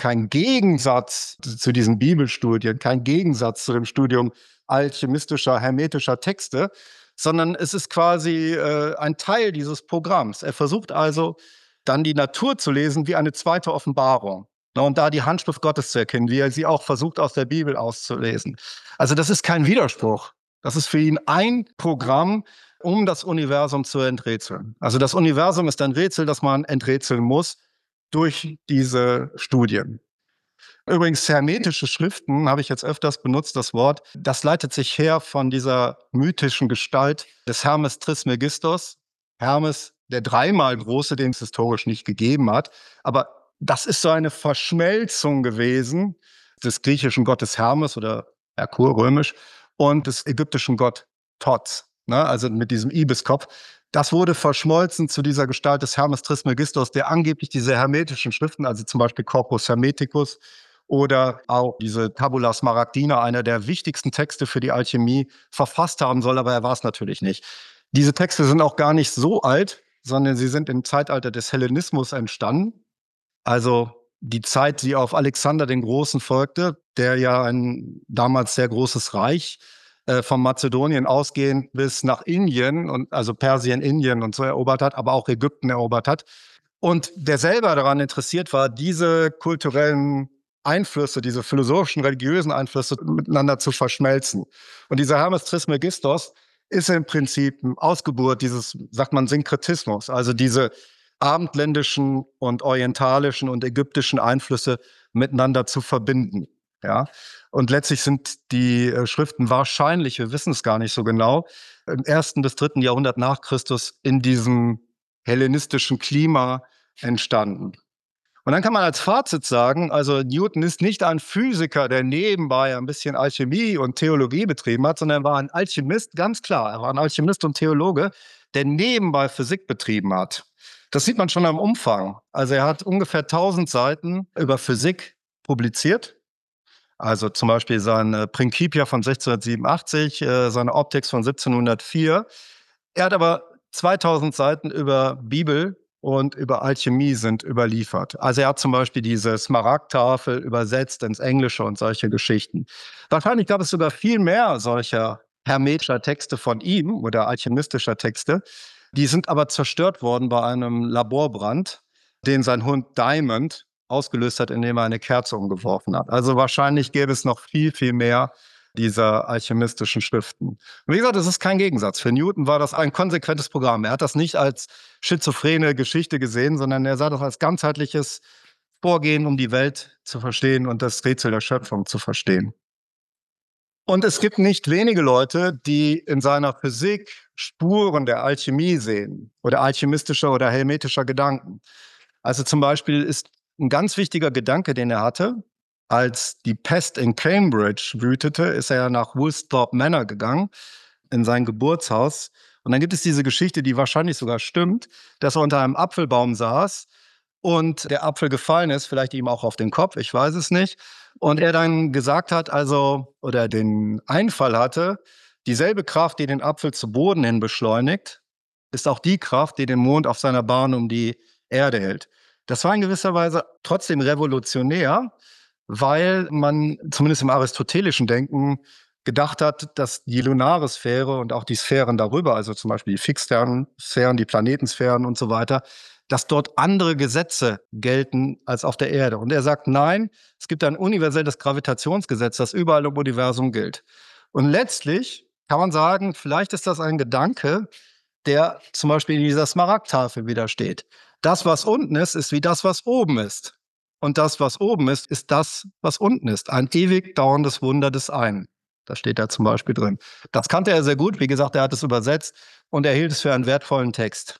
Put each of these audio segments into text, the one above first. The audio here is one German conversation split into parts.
kein Gegensatz zu diesen Bibelstudien, kein Gegensatz zu dem Studium alchemistischer, hermetischer Texte, sondern es ist quasi ein Teil dieses Programms. Er versucht also, dann die Natur zu lesen wie eine zweite Offenbarung. Und da die Handschrift Gottes zu erkennen, wie er sie auch versucht, aus der Bibel auszulesen. Also das ist kein Widerspruch. Das ist für ihn ein Programm, um das Universum zu enträtseln. Also das Universum ist ein Rätsel, das man enträtseln muss durch diese Studien. Übrigens, hermetische Schriften habe ich jetzt öfters benutzt, das Wort. Das leitet sich her von dieser mythischen Gestalt des Hermes Trismegistos. Hermes, der dreimal große, den es historisch nicht gegeben hat. Aber das ist so eine Verschmelzung gewesen des griechischen Gottes Hermes oder Merkur, römisch, und des ägyptischen Gott Thoth, ne? Also mit diesem Ibiskopf. Das wurde verschmolzen zu dieser Gestalt des Hermes Trismegistos, der angeblich diese hermetischen Schriften, also zum Beispiel Corpus Hermeticus oder auch diese Tabula Smaragdina, einer der wichtigsten Texte für die Alchemie, verfasst haben soll, aber er war es natürlich nicht. Diese Texte sind auch gar nicht so alt, sondern sie sind im Zeitalter des Hellenismus entstanden. Also die Zeit, die auf Alexander den Großen folgte, der ja ein damals sehr großes Reich von Mazedonien ausgehend bis nach Indien, und also Persien, Indien und so erobert hat, aber auch Ägypten erobert hat. Und der selber daran interessiert war, diese kulturellen Einflüsse, diese philosophischen, religiösen Einflüsse miteinander zu verschmelzen. Und dieser Hermes Trismegistos ist im Prinzip eine Ausgeburt dieses, sagt man, Synkretismus, also diese abendländischen und orientalischen und ägyptischen Einflüsse miteinander zu verbinden. Ja? Und letztlich sind die Schriften wahrscheinlich, wir wissen es gar nicht so genau, im 1. bis 3. Jahrhundert nach Christus in diesem hellenistischen Klima entstanden. Und dann kann man als Fazit sagen, also Newton ist nicht ein Physiker, der nebenbei ein bisschen Alchemie und Theologie betrieben hat, sondern er war ein Alchemist, ganz klar. Er war ein Alchemist und Theologe, der nebenbei Physik betrieben hat. Das sieht man schon am Umfang. Also er hat ungefähr 1000 Seiten über Physik publiziert. Also zum Beispiel sein Principia von 1687, seine Optics von 1704. Er hat aber 2000 Seiten über Bibel und über Alchemie sind überliefert. Also er hat zum Beispiel diese Smaragdtafel übersetzt ins Englische und solche Geschichten. Wahrscheinlich gab es sogar viel mehr solcher hermetischer Texte von ihm oder alchemistischer Texte. Die sind aber zerstört worden bei einem Laborbrand, den sein Hund Diamond ausgelöst hat, indem er eine Kerze umgeworfen hat. Also wahrscheinlich gäbe es noch viel, viel mehr dieser alchemistischen Schriften. Und wie gesagt, es ist kein Gegensatz. Für Newton war das ein konsequentes Programm. Er hat das nicht als schizophrene Geschichte gesehen, sondern er sah das als ganzheitliches Vorgehen, um die Welt zu verstehen und das Rätsel der Schöpfung zu verstehen. Und es gibt nicht wenige Leute, die in seiner Physik Spuren der Alchemie sehen oder alchemistischer oder helmetischer Gedanken. Also zum Beispiel ist ein ganz wichtiger Gedanke, den er hatte, als die Pest in Cambridge wütete, ist er nach Woolsthorpe Manor gegangen, in sein Geburtshaus. Und dann gibt es diese Geschichte, die wahrscheinlich sogar stimmt, dass er unter einem Apfelbaum saß und der Apfel gefallen ist, vielleicht ihm auch auf den Kopf, ich weiß es nicht. Und er dann gesagt hat, also, oder den Einfall hatte, dieselbe Kraft, die den Apfel zu Boden hin beschleunigt, ist auch die Kraft, die den Mond auf seiner Bahn um die Erde hält. Das war in gewisser Weise trotzdem revolutionär, weil man zumindest im aristotelischen Denken gedacht hat, dass die lunare Sphäre und auch die Sphären darüber, also zum Beispiel die Fixsternsphären, die Planetensphären und so weiter, dass dort andere Gesetze gelten als auf der Erde. Und er sagt, nein, es gibt ein universelles Gravitationsgesetz, das überall im Universum gilt. Und letztlich kann man sagen, vielleicht ist das ein Gedanke, der zum Beispiel in dieser Smaragdtafel widersteht. Das, was unten ist wie das, was oben ist. Und das, was oben ist das, was unten ist. Ein ewig dauerndes Wunder des einen. Das steht da zum Beispiel drin. Das kannte er sehr gut. Wie gesagt, er hat es übersetzt und er hielt es für einen wertvollen Text.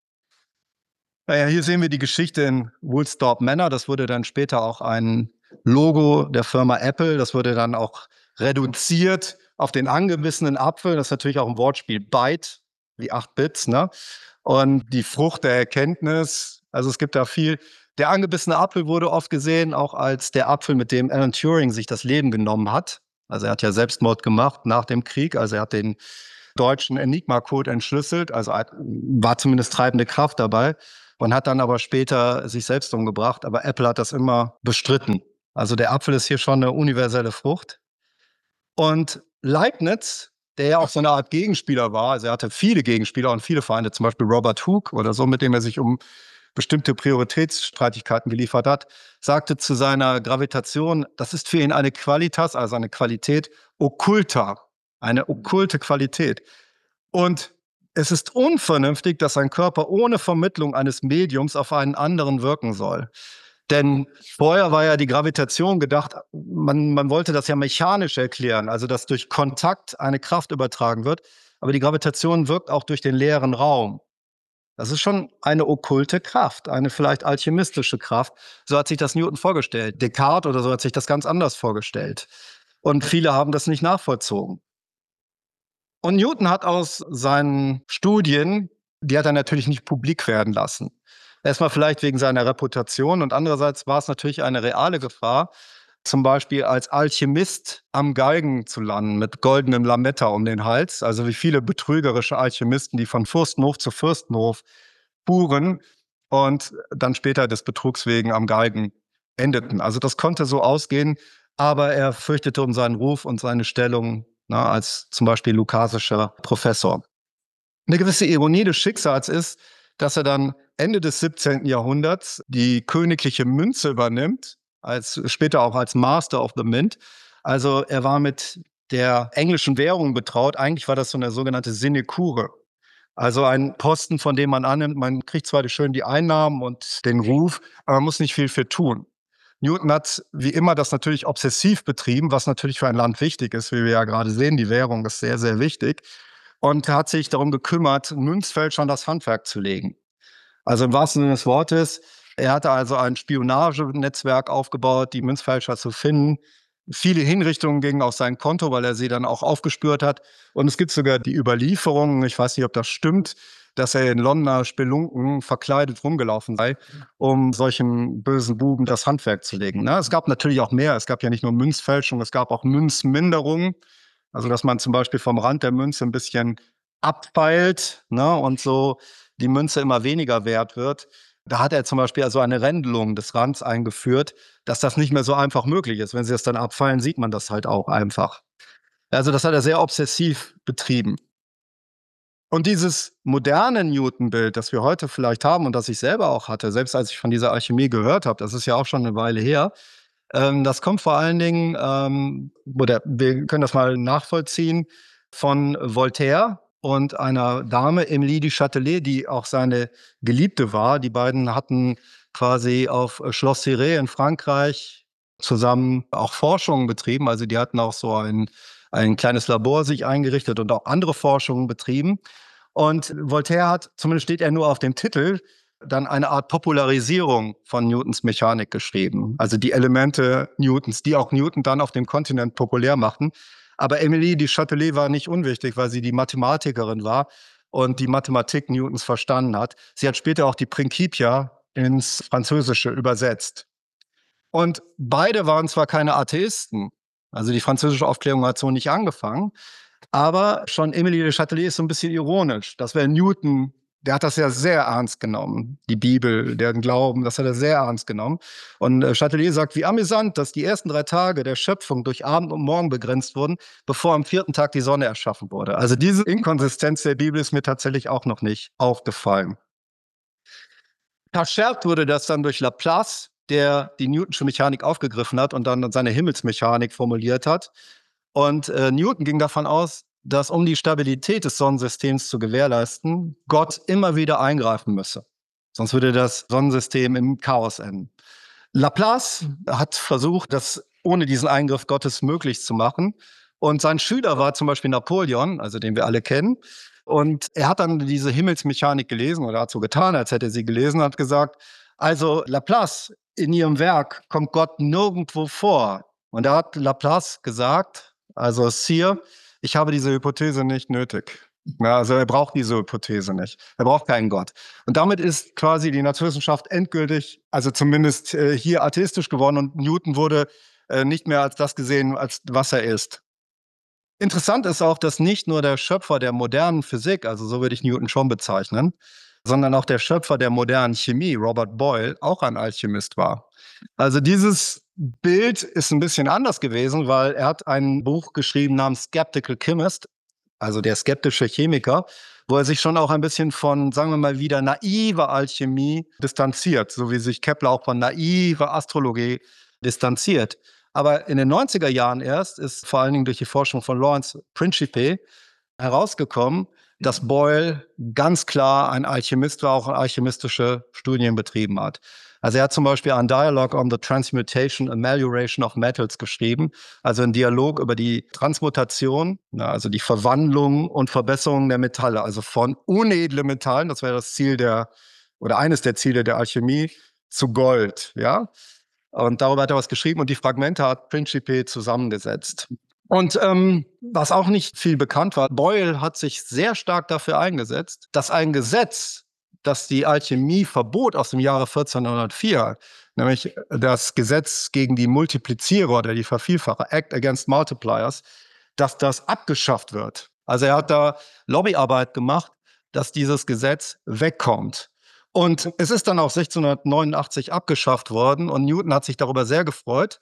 Naja, hier sehen wir die Geschichte in Woolsthorpe Manor. Das wurde dann später auch ein Logo der Firma Apple. Das wurde dann auch reduziert auf den angebissenen Apfel. Das ist natürlich auch ein Wortspiel. Byte, wie 8 Bits, ne? Und die Frucht der Erkenntnis. Also es gibt da viel. Der angebissene Apfel wurde oft gesehen auch als der Apfel, mit dem Alan Turing sich das Leben genommen hat. Also er hat ja Selbstmord gemacht nach dem Krieg. Also er hat den deutschen Enigma-Code entschlüsselt. Also war zumindest treibende Kraft dabei. und hat dann aber später sich selbst umgebracht. Aber Apple hat das immer bestritten. Also der Apfel ist hier schon eine universelle Frucht. Und Leibniz, der ja auch so eine Art Gegenspieler war, also er hatte viele Gegenspieler und viele Feinde, zum Beispiel Robert Hooke oder so, mit dem er sich um bestimmte Prioritätsstreitigkeiten geliefert hat, sagte zu seiner Gravitation, das ist für ihn eine Qualitas, also eine Qualität occulta, eine okkulte Qualität. Und es ist unvernünftig, dass ein Körper ohne Vermittlung eines Mediums auf einen anderen wirken soll. Denn vorher war ja die Gravitation gedacht, man wollte das ja mechanisch erklären, also dass durch Kontakt eine Kraft übertragen wird. Aber die Gravitation wirkt auch durch den leeren Raum. Das ist schon eine okkulte Kraft, eine vielleicht alchemistische Kraft. So hat sich das Newton vorgestellt. Descartes oder so hat sich das ganz anders vorgestellt. Und viele haben das nicht nachvollzogen. Und Newton hat aus seinen Studien, die hat er natürlich nicht publik werden lassen. Erstmal vielleicht wegen seiner Reputation und andererseits war es natürlich eine reale Gefahr, zum Beispiel als Alchemist am Galgen zu landen mit goldenem Lametta um den Hals. Also wie viele betrügerische Alchemisten, die von Fürstenhof zu Fürstenhof fuhren und dann später des Betrugs wegen am Galgen endeten. Also das konnte so ausgehen, aber er fürchtete um seinen Ruf und seine Stellung, als zum Beispiel lukasischer Professor. Eine gewisse Ironie des Schicksals ist, dass er dann Ende des 17. Jahrhunderts die königliche Münze übernimmt, später auch als Master of the Mint. Also er war mit der englischen Währung betraut. Eigentlich war das so eine sogenannte Sinekure. Also ein Posten, von dem man annimmt, man kriegt zwar schön die Einnahmen und den Ruf, aber man muss nicht viel für tun. Newton hat wie immer das natürlich obsessiv betrieben, was natürlich für ein Land wichtig ist, wie wir ja gerade sehen. Die Währung ist sehr, sehr wichtig. Und hat sich darum gekümmert, Münzfälschern das Handwerk zu legen. Also im wahrsten Sinne des Wortes, er hatte also ein Spionagenetzwerk aufgebaut, die Münzfälscher zu finden. Viele Hinrichtungen gingen auf sein Konto, weil er sie dann auch aufgespürt hat. Und es gibt sogar die Überlieferung, ich weiß nicht, ob das stimmt, dass er in Londoner Spelunken verkleidet rumgelaufen sei, um solchen bösen Buben das Handwerk zu legen. Es gab natürlich auch mehr. Es gab ja nicht nur Münzfälschung, es gab auch Münzminderung. Also dass man zum Beispiel vom Rand der Münze ein bisschen abfeilt, und so die Münze immer weniger wert wird. Da hat er zum Beispiel also eine Rändelung des Rands eingeführt, dass das nicht mehr so einfach möglich ist. Wenn sie das dann abfallen, sieht man das halt auch einfach. Also das hat er sehr obsessiv betrieben. Und dieses moderne Newton-Bild, das wir heute vielleicht haben und das ich selber auch hatte, selbst als ich von dieser Alchemie gehört habe, das ist ja auch schon eine Weile her, das kommt vor allen Dingen, oder wir können das mal nachvollziehen, von Voltaire und einer Dame, Emilie du Châtelet, die auch seine Geliebte war. Die beiden hatten quasi auf Schloss Cirey in Frankreich zusammen auch Forschungen betrieben. Also die hatten auch so ein kleines Labor sich eingerichtet und auch andere Forschungen betrieben. Und Voltaire hat, zumindest steht er nur auf dem Titel, dann eine Art Popularisierung von Newtons Mechanik geschrieben. Also die Elemente Newtons, die auch Newton dann auf dem Kontinent populär machten. Aber Emilie du Châtelet war nicht unwichtig, weil sie die Mathematikerin war und die Mathematik Newtons verstanden hat. Sie hat später auch die Principia ins Französische übersetzt. Und beide waren zwar keine Atheisten, also die französische Aufklärung hat so nicht angefangen, aber schon Emilie de Châtelet ist so ein bisschen ironisch. Das wäre Newton, der hat das ja sehr ernst genommen. Die Bibel, den Glauben, das hat er sehr ernst genommen. Und Châtelet sagt, wie amüsant, dass die ersten 3 Tage der Schöpfung durch Abend und Morgen begrenzt wurden, bevor am 4. Tag die Sonne erschaffen wurde. Also diese Inkonsistenz der Bibel ist mir tatsächlich auch noch nicht aufgefallen. Verschärft wurde das dann durch Laplace, der die Newtonsche Mechanik aufgegriffen hat und dann seine Himmelsmechanik formuliert hat. Und Newton ging davon aus, dass um die Stabilität des Sonnensystems zu gewährleisten, Gott immer wieder eingreifen müsse. Sonst würde das Sonnensystem im Chaos enden. Laplace hat versucht, das ohne diesen Eingriff Gottes möglich zu machen. Und sein Schüler war zum Beispiel Napoleon, also den wir alle kennen. Und er hat dann diese Himmelsmechanik gelesen oder hat so getan, als hätte er sie gelesen, hat gesagt, also Laplace, in ihrem Werk kommt Gott nirgendwo vor. Und da hat Laplace gesagt, also Sire, ich habe diese Hypothese nicht nötig. Ja, also er braucht diese Hypothese nicht. Er braucht keinen Gott. Und damit ist quasi die Naturwissenschaft endgültig, also zumindest hier atheistisch geworden und Newton wurde nicht mehr als das gesehen, als was er ist. Interessant ist auch, dass nicht nur der Schöpfer der modernen Physik, also so würde ich Newton schon bezeichnen, sondern auch der Schöpfer der modernen Chemie, Robert Boyle, auch ein Alchemist war. Also dieses Bild ist ein bisschen anders gewesen, weil er hat ein Buch geschrieben namens Skeptical Chemist, also der skeptische Chemiker, wo er sich schon auch ein bisschen von, sagen wir mal wieder, naiver Alchemie distanziert, so wie sich Kepler auch von naiver Astrologie distanziert. Aber in den 90er Jahren erst ist vor allen Dingen durch die Forschung von Lawrence Principe herausgekommen, dass Boyle ganz klar ein Alchemist war, auch alchemistische Studien betrieben hat. Also er hat zum Beispiel ein Dialogue on the Transmutation and Amelioration of Metals geschrieben, also ein Dialog über die Transmutation, also die Verwandlung und Verbesserung der Metalle, also von unedlen Metallen, das wäre das Ziel der, oder eines der Ziele der Alchemie, zu Gold, ja. Und darüber hat er was geschrieben und die Fragmente hat Principe zusammengesetzt. Und was auch nicht viel bekannt war, Boyle hat sich sehr stark dafür eingesetzt, dass ein Gesetz, das die Alchemie verbot aus dem Jahre 1404, nämlich das Gesetz gegen die Multiplizierer oder die Vervielfacher, Act Against Multipliers, dass das abgeschafft wird. Also er hat da Lobbyarbeit gemacht, dass dieses Gesetz wegkommt. Und es ist dann auch 1689 abgeschafft worden und Newton hat sich darüber sehr gefreut.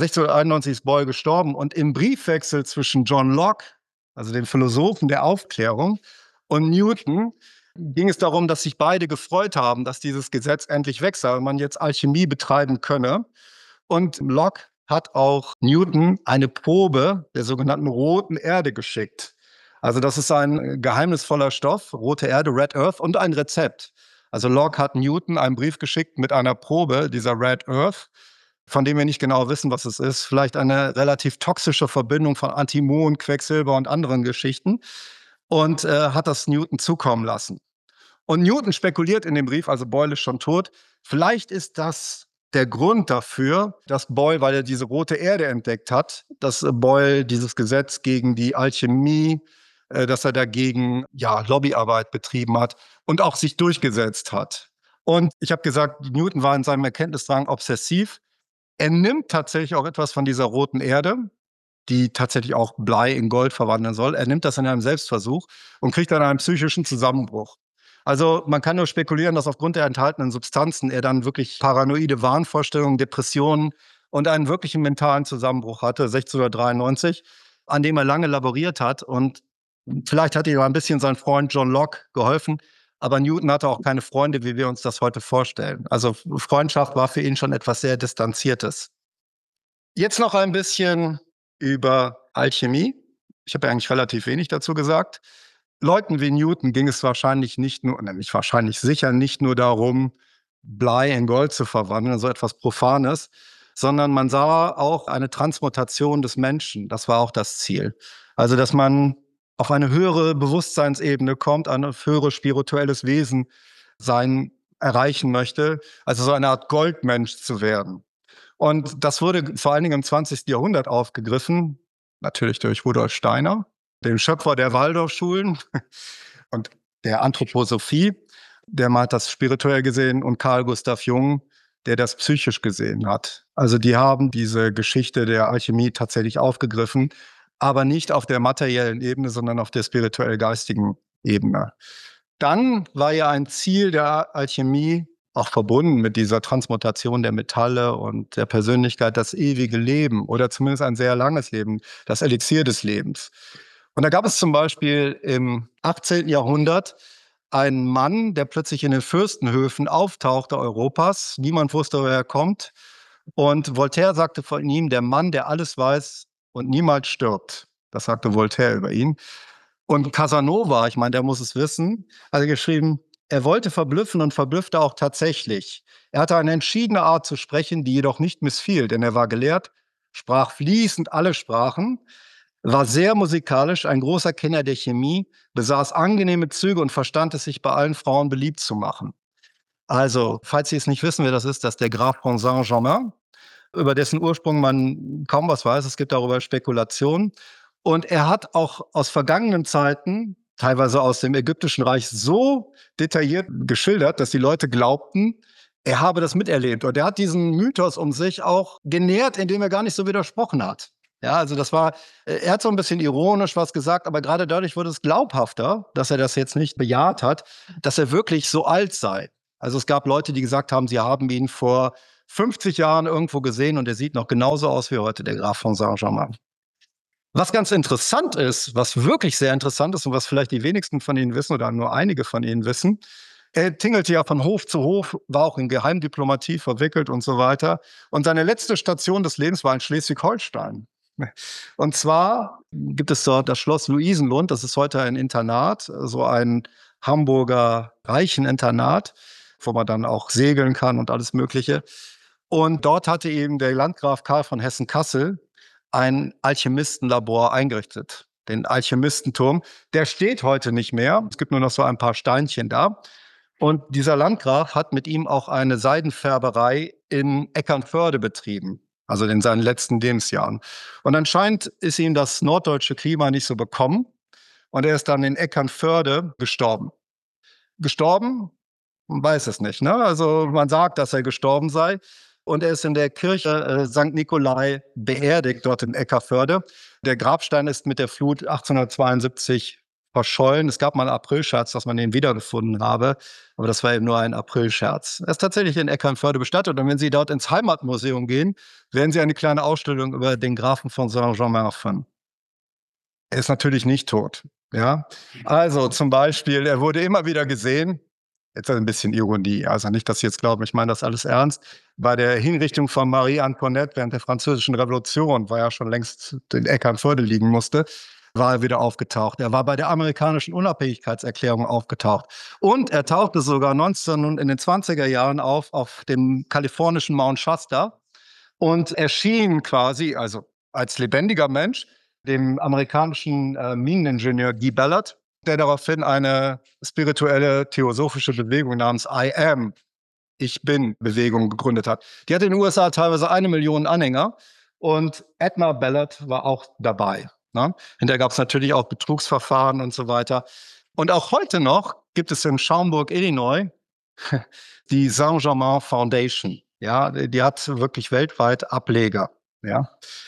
1691 ist Boyle gestorben und im Briefwechsel zwischen John Locke, also dem Philosophen der Aufklärung, und Newton ging es darum, dass sich beide gefreut haben, dass dieses Gesetz endlich weg sei und man jetzt Alchemie betreiben könne. Und Locke hat auch Newton eine Probe der sogenannten roten Erde geschickt. Also das ist ein geheimnisvoller Stoff, rote Erde, Red Earth, und ein Rezept. Also Locke hat Newton einen Brief geschickt mit einer Probe dieser Red Earth, von dem wir nicht genau wissen, was es ist. Vielleicht eine relativ toxische Verbindung von Antimon, Quecksilber und anderen Geschichten. Und hat das Newton zukommen lassen. Und Newton spekuliert in dem Brief, also Boyle ist schon tot, vielleicht ist das der Grund dafür, dass Boyle, weil er diese rote Erde entdeckt hat, dass Boyle dieses Gesetz gegen die Alchemie, dass er dagegen Lobbyarbeit betrieben hat und auch sich durchgesetzt hat. Und ich habe gesagt, Newton war in seinem Erkenntnisdrang obsessiv. Er nimmt tatsächlich auch etwas von dieser roten Erde, die tatsächlich auch Blei in Gold verwandeln soll. Er nimmt das in einem Selbstversuch und kriegt dann einen psychischen Zusammenbruch. Also man kann nur spekulieren, dass aufgrund der enthaltenen Substanzen er dann wirklich paranoide Wahnvorstellungen, Depressionen und einen wirklichen mentalen Zusammenbruch hatte, 1693, an dem er lange laboriert hat. Und vielleicht hat ihm ein bisschen sein Freund John Locke geholfen, aber Newton hatte auch keine Freunde, wie wir uns das heute vorstellen. Also Freundschaft war für ihn schon etwas sehr Distanziertes. Jetzt noch ein bisschen über Alchemie. Ich habe ja eigentlich relativ wenig dazu gesagt. Leuten wie Newton ging es wahrscheinlich nicht nur, nämlich wahrscheinlich sicher nicht nur darum, Blei in Gold zu verwandeln, so etwas Profanes, sondern man sah auch eine Transmutation des Menschen. Das war auch das Ziel. Also, dass man auf eine höhere Bewusstseinsebene kommt, ein höheres spirituelles Wesen sein erreichen möchte, also so eine Art Goldmensch zu werden. Und das wurde vor allen Dingen im 20. Jahrhundert aufgegriffen, natürlich durch Rudolf Steiner, dem Schöpfer der Waldorfschulen und der Anthroposophie. Der hat das spirituell gesehen, und Carl Gustav Jung, der das psychisch gesehen hat. Also die haben diese Geschichte der Alchemie tatsächlich aufgegriffen, aber nicht auf der materiellen Ebene, sondern auf der spirituell-geistigen Ebene. Dann war ja ein Ziel der Alchemie, auch verbunden mit dieser Transmutation der Metalle und der Persönlichkeit, das ewige Leben oder zumindest ein sehr langes Leben, das Elixier des Lebens. Und da gab es zum Beispiel im 18. Jahrhundert einen Mann, der plötzlich in den Fürstenhöfen auftauchte Europas. Niemand wusste, woher er kommt. Und Voltaire sagte von ihm, der Mann, der alles weiß und niemals stirbt. Das sagte Voltaire über ihn. Und Casanova, ich meine, der muss es wissen, hat geschrieben, er wollte verblüffen und verblüffte auch tatsächlich. Er hatte eine entschiedene Art zu sprechen, die jedoch nicht missfiel, denn er war gelehrt, sprach fließend alle Sprachen, war sehr musikalisch, ein großer Kenner der Chemie, besaß angenehme Züge und verstand es, sich bei allen Frauen beliebt zu machen. Also, falls Sie es nicht wissen, wer das ist der Graf von Saint-Germain, über dessen Ursprung man kaum was weiß. Es gibt darüber Spekulationen. Und er hat auch aus vergangenen Zeiten, teilweise aus dem Ägyptischen Reich, so detailliert geschildert, dass die Leute glaubten, er habe das miterlebt. Und er hat diesen Mythos um sich auch genährt, indem er gar nicht so widersprochen hat. Ja, also das war er hat so ein bisschen ironisch was gesagt, aber gerade dadurch wurde es glaubhafter, dass er das jetzt nicht bejaht hat, dass er wirklich so alt sei. Also, es gab Leute, die gesagt haben, sie haben ihn vor 50 Jahren irgendwo gesehen und er sieht noch genauso aus wie heute, der Graf von Saint-Germain. Was ganz interessant ist, was wirklich sehr interessant ist und was vielleicht die wenigsten von Ihnen wissen oder nur einige von Ihnen wissen, er tingelte ja von Hof zu Hof, war auch in Geheimdiplomatie verwickelt und so weiter. Und seine letzte Station des Lebens war in Schleswig-Holstein. Und zwar gibt es dort das Schloss Luisenlund, das ist heute ein Internat, so ein Hamburger Reicheninternat, wo man dann auch segeln kann und alles Mögliche. Und dort hatte eben der Landgraf Karl von Hessen-Kassel ein Alchemistenlabor eingerichtet, den Alchemistenturm. Der steht heute nicht mehr. Es gibt nur noch so ein paar Steinchen da. Und dieser Landgraf hat mit ihm auch eine Seidenfärberei in Eckernförde betrieben, also in seinen letzten Lebensjahren. Und anscheinend ist ihm das norddeutsche Klima nicht so bekommen und er ist dann in Eckernförde gestorben. Gestorben? Man weiß es nicht. Ne? Also man sagt, dass er gestorben sei. Und er ist in der Kirche St. Nikolai beerdigt, dort in Eckerförde. Der Grabstein ist mit der Flut 1872 verschollen. Es gab mal einen Aprilscherz, dass man ihn wiedergefunden habe. Aber das war eben nur ein Aprilscherz. Er ist tatsächlich in Eckernförde bestattet. Und wenn Sie dort ins Heimatmuseum gehen, werden Sie eine kleine Ausstellung über den Grafen von Saint-Germain finden. Er ist natürlich nicht tot. Ja, also zum Beispiel, er wurde immer wieder gesehen. Jetzt ein bisschen Ironie, also nicht, dass Sie jetzt glauben, ich meine das alles ernst. Bei der Hinrichtung von Marie Antoinette während der Französischen Revolution, wo er schon längst in Eckernförde liegen musste, war er wieder aufgetaucht. Er war bei der amerikanischen Unabhängigkeitserklärung aufgetaucht. Und er tauchte sogar 19 in den 20er Jahren auf dem kalifornischen Mount Shasta und erschien quasi, also als lebendiger Mensch, dem amerikanischen Mineningenieur Guy Ballard, der daraufhin eine spirituelle theosophische Bewegung namens I Am, Ich Bin Bewegung gegründet hat. Die hat in den USA teilweise 1 Million Anhänger und Edna Ballard war auch dabei. Ne? Hinterher gab es natürlich auch Betrugsverfahren und so weiter. Und auch heute noch gibt es in Schaumburg, Illinois, die Saint-Germain Foundation. Ja, die hat wirklich weltweit Ableger. Ja.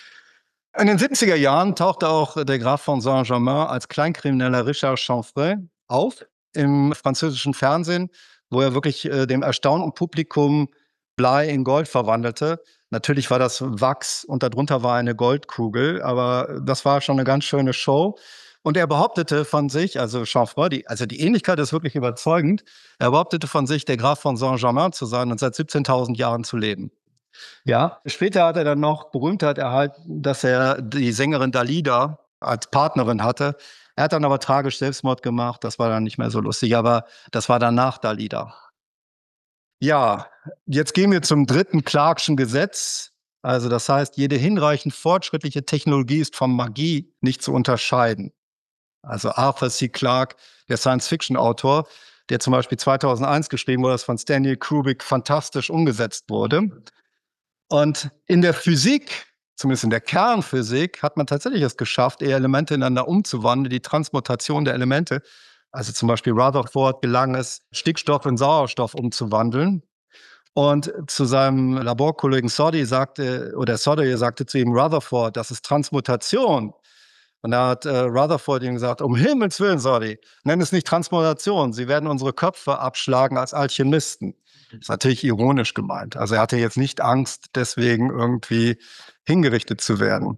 In den 70er Jahren tauchte auch der Graf von Saint-Germain als Kleinkrimineller Richard Chanfray auf im französischen Fernsehen, wo er wirklich dem erstaunten Publikum Blei in Gold verwandelte. Natürlich war das Wachs und darunter war eine Goldkugel, aber das war schon eine ganz schöne Show. Und er behauptete von sich, also Chanfray, also die Ähnlichkeit ist wirklich überzeugend, er behauptete von sich, der Graf von Saint-Germain zu sein und seit 17.000 Jahren zu leben. Ja, später hat er dann noch Berühmtheit erhalten, dass er die Sängerin Dalida als Partnerin hatte. Er hat dann aber tragisch Selbstmord gemacht. Das war dann nicht mehr so lustig, aber das war dann nach Dalida. Ja, jetzt gehen wir zum dritten Clark'schen Gesetz. Also das heißt, jede hinreichend fortschrittliche Technologie ist von Magie nicht zu unterscheiden. Also Arthur C. Clarke, der Science-Fiction-Autor, der zum Beispiel 2001 geschrieben wurde, das von Stanley Kubrick fantastisch umgesetzt wurde. Und in der Physik, zumindest in der Kernphysik, hat man tatsächlich es geschafft, Elemente ineinander umzuwandeln, die Transmutation der Elemente. Also zum Beispiel Rutherford gelang es, Stickstoff in Sauerstoff umzuwandeln. Und zu seinem Laborkollegen Soddy sagte, oder Soddy sagte zu ihm, Rutherford, das ist Transmutation. Und da hat Rutherford ihm gesagt, um Himmels Willen, Soddy, nenn es nicht Transmutation. Sie werden unsere Köpfe abschlagen als Alchemisten. Das ist natürlich ironisch gemeint. Also er hatte jetzt nicht Angst, deswegen irgendwie hingerichtet zu werden.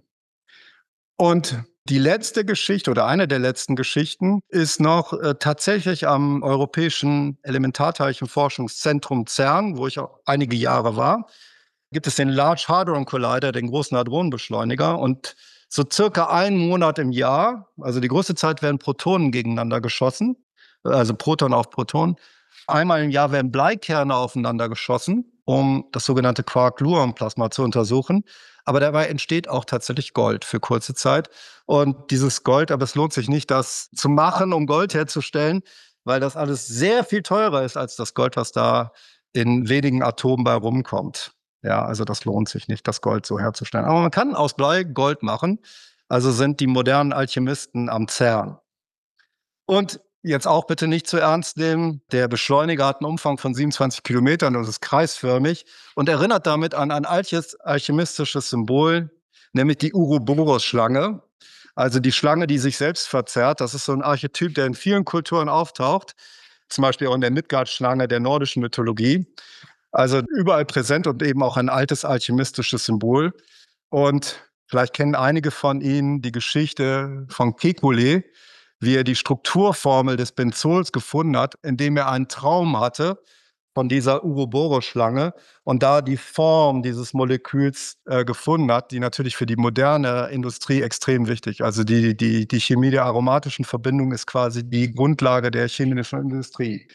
Und die letzte Geschichte oder eine der letzten Geschichten ist noch tatsächlich am Europäischen Elementarteilchenforschungszentrum CERN, wo ich auch einige Jahre war, gibt es den Large Hadron Collider, den großen Hadronenbeschleuniger. Und so circa einen Monat im Jahr, also die größte Zeit, werden Protonen gegeneinander geschossen, also Proton auf Proton. Einmal im Jahr werden Bleikerne aufeinander geschossen, um das sogenannte Quark-Gluon-Plasma zu untersuchen. Aber dabei entsteht auch tatsächlich Gold für kurze Zeit. Und dieses Gold, aber es lohnt sich nicht, das zu machen, um Gold herzustellen, weil das alles sehr viel teurer ist als das Gold, was da in wenigen Atomen bei rumkommt. Ja, also das lohnt sich nicht, das Gold so herzustellen. Aber man kann aus Blei Gold machen. Also sind die modernen Alchemisten am CERN. Und jetzt auch bitte nicht zu ernst nehmen. Der Beschleuniger hat einen Umfang von 27 Kilometern und ist kreisförmig und erinnert damit an ein altes alchemistisches Symbol, nämlich die Ouroboros-Schlange. Also die Schlange, die sich selbst verzehrt. Das ist so ein Archetyp, der in vielen Kulturen auftaucht, zum Beispiel auch in der Midgard-Schlange der nordischen Mythologie. Also überall präsent und eben auch ein altes alchemistisches Symbol. Und vielleicht kennen einige von Ihnen die Geschichte von Kekulé, wie er die Strukturformel des Benzols gefunden hat, indem er einen Traum hatte von dieser Ouroboros-Schlange und da die Form dieses Moleküls gefunden hat, die natürlich für die moderne Industrie extrem wichtig. Also die Chemie der aromatischen Verbindung ist quasi die Grundlage der chemischen Industrie.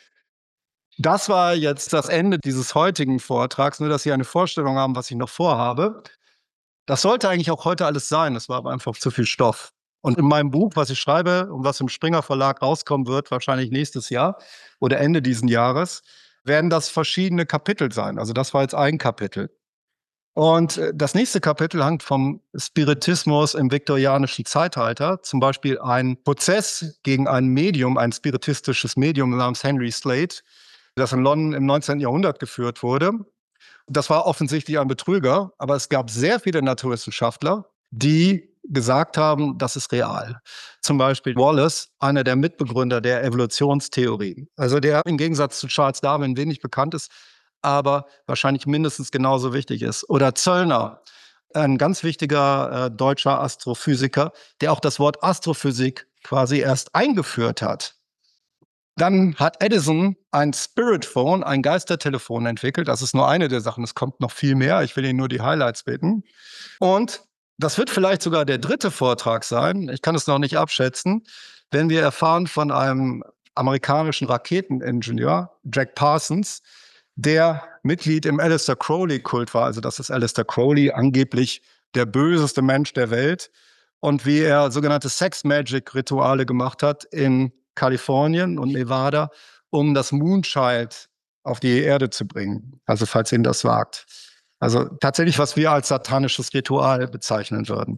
Das war jetzt das Ende dieses heutigen Vortrags, nur dass Sie eine Vorstellung haben, was ich noch vorhabe. Das sollte eigentlich auch heute alles sein, es war aber einfach zu viel Stoff. Und in meinem Buch, was ich schreibe und was im Springer Verlag rauskommen wird, wahrscheinlich nächstes Jahr oder Ende diesen Jahres, werden das verschiedene Kapitel sein. Also das war jetzt ein Kapitel. Und das nächste Kapitel hängt vom Spiritismus im viktorianischen Zeitalter, zum Beispiel ein Prozess gegen ein Medium, ein spiritistisches Medium namens Henry Slade, das in London im 19. Jahrhundert geführt wurde. Das war offensichtlich ein Betrüger, aber es gab sehr viele Naturwissenschaftler, die gesagt haben, das ist real. Zum Beispiel Wallace, einer der Mitbegründer der Evolutionstheorie. Also der im Gegensatz zu Charles Darwin wenig bekannt ist, aber wahrscheinlich mindestens genauso wichtig ist. Oder Zöllner, ein ganz wichtiger deutscher Astrophysiker, der auch das Wort Astrophysik quasi erst eingeführt hat. Dann hat Edison ein Spirit Phone, ein Geistertelefon entwickelt. Das ist nur eine der Sachen, es kommt noch viel mehr. Ich will Ihnen nur die Highlights bitten. Und das wird vielleicht sogar der dritte Vortrag sein. Ich kann es noch nicht abschätzen, wenn wir erfahren von einem amerikanischen Raketeningenieur, Jack Parsons, der Mitglied im Aleister Crowley-Kult war. Also das ist Aleister Crowley, angeblich der böseste Mensch der Welt. Und wie er sogenannte Sex-Magic-Rituale gemacht hat in Kalifornien und Nevada, um das Moonchild auf die Erde zu bringen. Also falls Ihnen das wagt. Also tatsächlich, was wir als satanisches Ritual bezeichnen würden.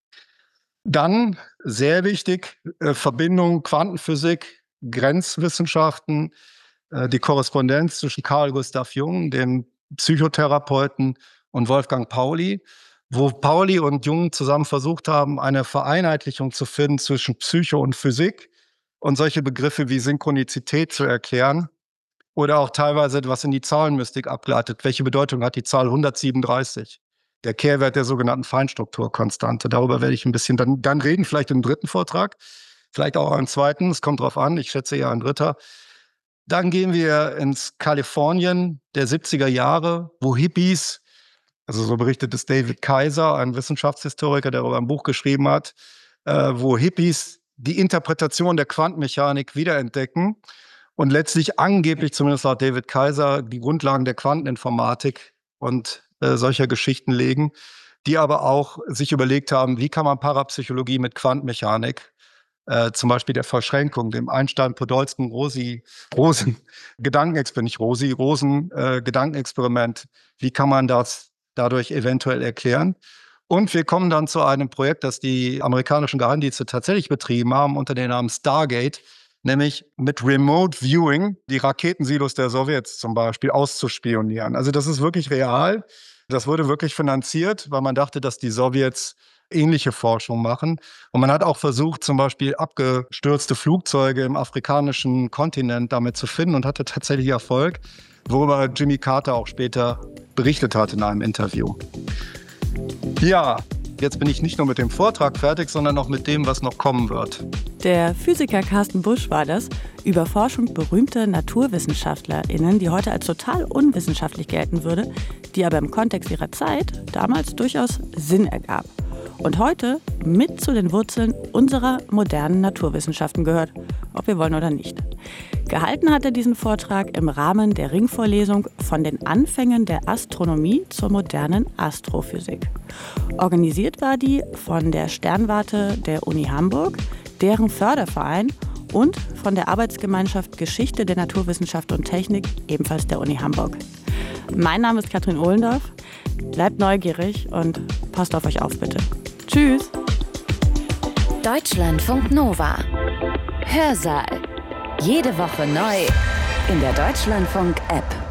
Dann, sehr wichtig, Verbindung Quantenphysik, Grenzwissenschaften, die Korrespondenz zwischen Carl Gustav Jung, dem Psychotherapeuten, und Wolfgang Pauli, wo Pauli und Jung zusammen versucht haben, eine Vereinheitlichung zu finden zwischen Psycho und Physik und solche Begriffe wie Synchronizität zu erklären. Oder auch teilweise etwas in die Zahlenmystik abgeleitet. Welche Bedeutung hat die Zahl 137? Der Kehrwert der sogenannten Feinstrukturkonstante. Darüber werde ich ein bisschen dann reden, vielleicht im dritten Vortrag, vielleicht auch im zweiten. Es kommt drauf an, ich schätze eher ein dritter. Dann gehen wir ins Kalifornien der 70er Jahre, wo Hippies, also so berichtet es David Kaiser, ein Wissenschaftshistoriker, der darüber ein Buch geschrieben hat, wo Hippies die Interpretation der Quantenmechanik wiederentdecken und letztlich angeblich, zumindest laut David Kaiser, die Grundlagen der Quanteninformatik und solcher Geschichten legen, die aber auch sich überlegt haben, wie kann man Parapsychologie mit Quantenmechanik, zum Beispiel der Verschränkung, dem Einstein-Podolsky-Rosen-Gedankenexperiment, wie kann man das dadurch eventuell erklären? Und wir kommen dann zu einem Projekt, das die amerikanischen Geheimdienste tatsächlich betrieben haben, unter dem Namen Stargate, nämlich mit Remote Viewing die Raketensilos der Sowjets zum Beispiel auszuspionieren. Also das ist wirklich real. Das wurde wirklich finanziert, weil man dachte, dass die Sowjets ähnliche Forschung machen. Und man hat auch versucht, zum Beispiel abgestürzte Flugzeuge im afrikanischen Kontinent damit zu finden und hatte tatsächlich Erfolg, worüber Jimmy Carter auch später berichtet hat in einem Interview. Ja, jetzt bin ich nicht nur mit dem Vortrag fertig, sondern auch mit dem, was noch kommen wird. Der Physiker Carsten Busch war das, über Forschung berühmter NaturwissenschaftlerInnen, die heute als total unwissenschaftlich gelten würde, die aber im Kontext ihrer Zeit damals durchaus Sinn ergab. Und heute mit zu den Wurzeln unserer modernen Naturwissenschaften gehört, ob wir wollen oder nicht. Gehalten hat er diesen Vortrag im Rahmen der Ringvorlesung von den Anfängen der Astronomie zur modernen Astrophysik. Organisiert war die von der Sternwarte der Uni Hamburg, deren Förderverein und von der Arbeitsgemeinschaft Geschichte der Naturwissenschaft und Technik, ebenfalls der Uni Hamburg. Mein Name ist Katrin Ohlendorf. Bleibt neugierig und passt auf euch auf, bitte. Tschüss! Deutschlandfunk Nova. Hörsaal. Jede Woche neu in der Deutschlandfunk-App.